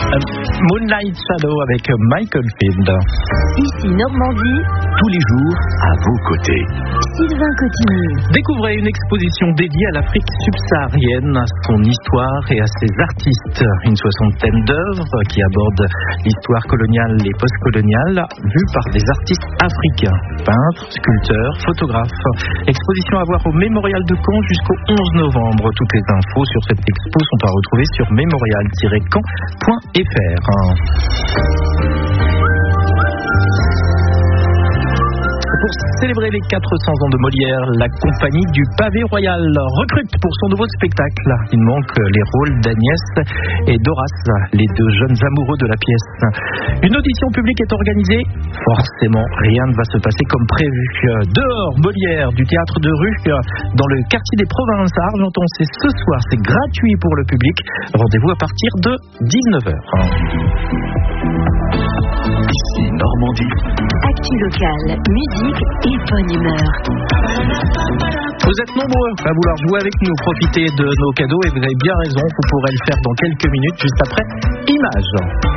Moonlight Shadow avec Michael Field. Ici Normandie, tous les jours à vos côtés. Sylvain Cotigny. Découvrez une exposition dédiée à l'Afrique subsaharienne, à son histoire et à ses artistes. Une soixantaine d'œuvres qui abordent l'histoire coloniale et postcoloniale, vues par des artistes africains, peintres, sculpteurs, photographes. Exposition à voir au Mémorial de Caen jusqu'au 11 novembre. Toutes les infos sur cette expo sont à retrouver sur mémorial-caen.fr. Pour célébrer les 400 ans de Molière, la compagnie du Pavé Royal recrute pour son nouveau spectacle. Il manque les rôles d'Agnès et d'Horace, les deux jeunes amoureux de la pièce. Une audition publique est organisée. Forcément, rien ne va se passer comme prévu. Dehors, Molière, du théâtre de rue, dans le quartier des Provinces à Argenton. C'est ce soir, c'est gratuit pour le public. Rendez-vous à partir de 19h. Ici Normandie. Actu locale, musique et bonne humeur. Vous êtes nombreux à vouloir jouer avec nous, profiter de nos cadeaux et vous avez bien raison, vous pourrez le faire dans quelques minutes juste après Images.